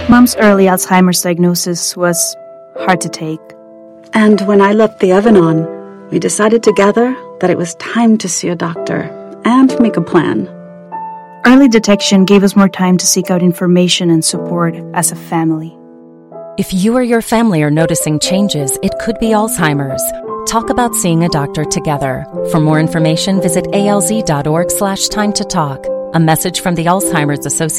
Mom's early Alzheimer's diagnosis was hard to take. And when I left the oven on, we decided together that it was time to see a doctor and make a plan. Early detection gave us more time to seek out information and support as a family. If you or your family are noticing changes, it could be Alzheimer's. Talk about seeing a doctor together. For more information, visit alz.org/time to talk. A message from the Alzheimer's Association.